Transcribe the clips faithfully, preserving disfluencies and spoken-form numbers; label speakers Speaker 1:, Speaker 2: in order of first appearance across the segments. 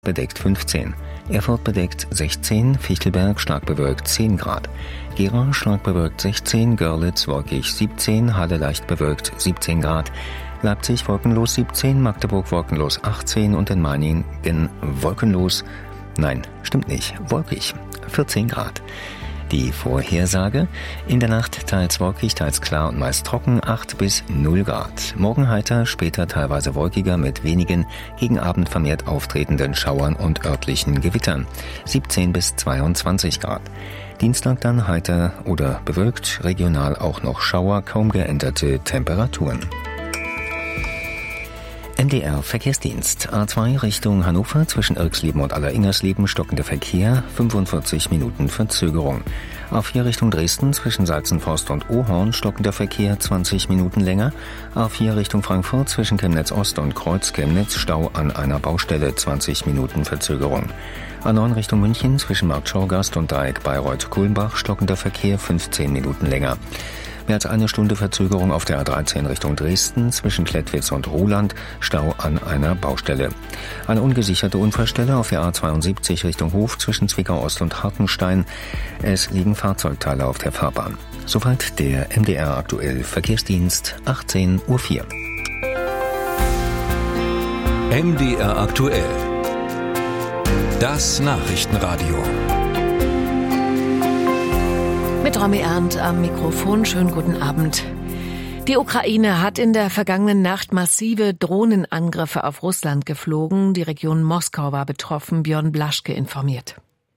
Speaker 1: bedeckt fünfzehn, Erfurt bedeckt sechzehn, Fichtelberg stark bewölkt zehn Grad, Gera stark bewölkt sechzehn, Görlitz wolkig siebzehn, Halle leicht bewölkt siebzehn Grad, Leipzig wolkenlos siebzehn, Magdeburg wolkenlos achtzehn und in Meiningen wolkenlos, nein, stimmt nicht, wolkig, vierzehn Grad. Die Vorhersage: in der Nacht teils wolkig, teils klar und meist trocken, acht bis null Grad. Morgen heiter, später teilweise wolkiger mit wenigen, gegen Abend vermehrt auftretenden Schauern und örtlichen Gewittern, siebzehn bis zweiundzwanzig Grad. Dienstag dann heiter oder bewölkt, regional auch noch Schauer, kaum geänderte Temperaturen. M D R-Verkehrsdienst. A zwei Richtung Hannover zwischen Irxleben und Alleringersleben stockender Verkehr, fünfundvierzig Minuten Verzögerung. A vier Richtung Dresden zwischen Salzenforst und Ohorn stockender Verkehr, zwanzig Minuten länger. A vier Richtung Frankfurt zwischen Chemnitz Ost und Kreuz Chemnitz, Stau an einer Baustelle, zwanzig Minuten Verzögerung. A neun Richtung München zwischen Marktschaugast und Dreieck Bayreuth-Kulmbach stockender Verkehr, fünfzehn Minuten länger. Mehr als eine Stunde Verzögerung auf der A dreizehn Richtung Dresden zwischen Klettwitz und Ruhland, Stau an einer Baustelle. Eine ungesicherte Unfallstelle auf der A zweiundsiebzig Richtung Hof zwischen Zwickau Ost und Hartenstein. Es liegen Fahrzeugteile auf der Fahrbahn. Soweit der M D R aktuell Verkehrsdienst, achtzehn Uhr vier.
Speaker 2: M D R aktuell. Das Nachrichtenradio.
Speaker 3: Mit Romy Ernst am Mikrofon. Schönen guten Abend. Die Ukraine hat in der vergangenen Nacht massive Drohnenangriffe auf Russland geflogen. Die Region Moskau war betroffen, Björn Blaschke informiert.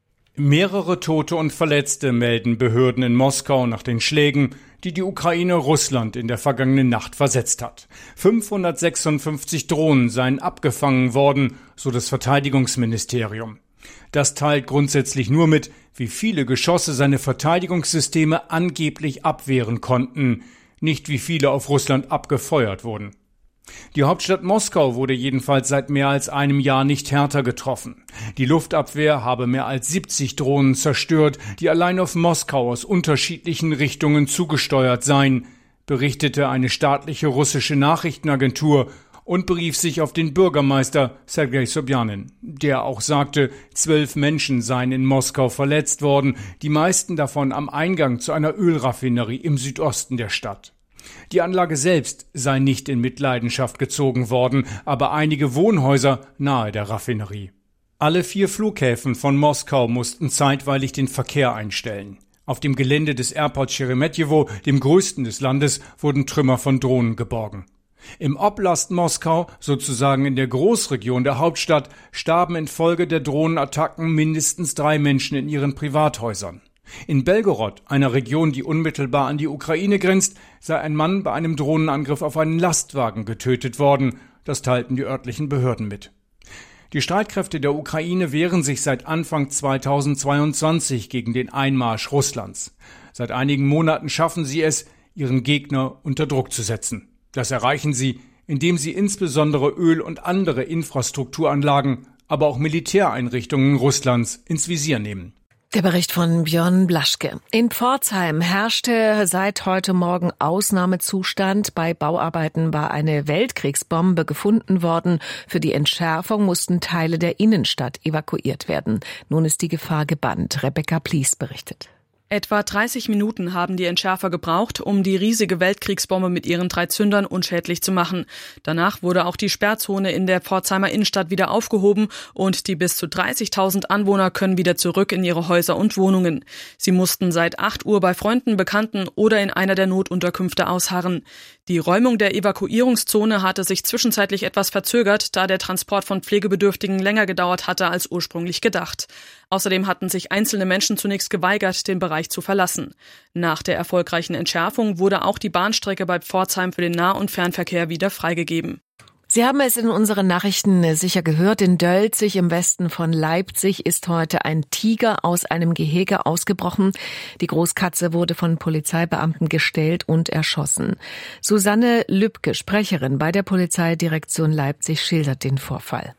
Speaker 4: Mehrere Tote und Verletzte melden Behörden in Moskau nach den Schlägen, die die Ukraine Russland in der vergangenen Nacht versetzt hat. fünfhundertsechsundfünfzig Drohnen seien abgefangen worden, so das Verteidigungsministerium. Das teilt grundsätzlich nur mit, wie viele Geschosse seine Verteidigungssysteme angeblich abwehren konnten, nicht wie viele auf Russland abgefeuert wurden. Die Hauptstadt Moskau wurde jedenfalls seit mehr als einem Jahr nicht härter getroffen. Die Luftabwehr habe mehr als siebzig Drohnen zerstört, die allein auf Moskau aus unterschiedlichen Richtungen zugesteuert seien, berichtete eine staatliche russische Nachrichtenagentur und berief sich auf den Bürgermeister Sergei Sobjanin, der auch sagte, zwölf Menschen seien in Moskau verletzt worden, die meisten davon am Eingang zu einer Ölraffinerie im Südosten der Stadt. Die Anlage selbst sei nicht in Mitleidenschaft gezogen worden, aber einige Wohnhäuser nahe der Raffinerie. Alle vier Flughäfen von Moskau mussten zeitweilig den Verkehr einstellen. Auf dem Gelände des Airport Sheremetyevo, dem größten des Landes, wurden Trümmer von Drohnen geborgen. Im Oblast Moskau, sozusagen in der Großregion der Hauptstadt, starben infolge der Drohnenattacken mindestens drei Menschen in ihren Privathäusern. In Belgorod, einer Region, die unmittelbar an die Ukraine grenzt, sei ein Mann bei einem Drohnenangriff auf einen Lastwagen getötet worden. Das teilten die örtlichen Behörden mit. Die Streitkräfte der Ukraine wehren sich seit Anfang zweitausendzweiundzwanzig gegen den Einmarsch Russlands. Seit einigen Monaten schaffen sie es, ihren Gegner unter Druck zu setzen. Das erreichen sie, indem sie insbesondere Öl- und andere Infrastrukturanlagen, aber auch Militäreinrichtungen Russlands ins Visier nehmen.
Speaker 3: Der Bericht von Björn Blaschke. In Pforzheim herrschte seit heute Morgen Ausnahmezustand. Bei Bauarbeiten war eine Weltkriegsbombe gefunden worden. Für die Entschärfung mussten Teile der Innenstadt evakuiert werden. Nun ist die Gefahr gebannt. Rebecca Plies berichtet.
Speaker 5: Etwa dreißig Minuten haben die Entschärfer gebraucht, um die riesige Weltkriegsbombe mit ihren drei Zündern unschädlich zu machen. Danach wurde auch die Sperrzone in der Pforzheimer Innenstadt wieder aufgehoben und die bis zu dreißigtausend Anwohner können wieder zurück in ihre Häuser und Wohnungen. Sie mussten seit acht Uhr bei Freunden, Bekannten oder in einer der Notunterkünfte ausharren. Die Räumung der Evakuierungszone hatte sich zwischenzeitlich etwas verzögert, da der Transport von Pflegebedürftigen länger gedauert hatte als ursprünglich gedacht. Außerdem hatten sich einzelne Menschen zunächst geweigert, den Bereich zu verlassen. Nach der erfolgreichen Entschärfung wurde auch die Bahnstrecke bei Pforzheim für den Nah- und Fernverkehr wieder freigegeben.
Speaker 3: Sie haben es in unseren Nachrichten sicher gehört. In Dölzig im Westen von Leipzig ist heute ein Tiger aus einem Gehege ausgebrochen. Die Großkatze wurde von Polizeibeamten gestellt und erschossen. Susanne Lübke, Sprecherin bei der Polizeidirektion Leipzig, schildert den Vorfall.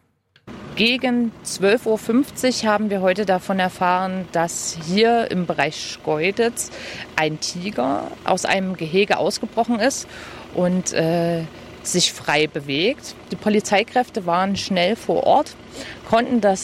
Speaker 6: Gegen zwölf Uhr fünfzig haben wir heute davon erfahren, dass hier im Bereich Schkeuditz ein Tiger aus einem Gehege ausgebrochen ist und äh, sich frei bewegt. Die Polizeikräfte waren schnell vor Ort, konnten das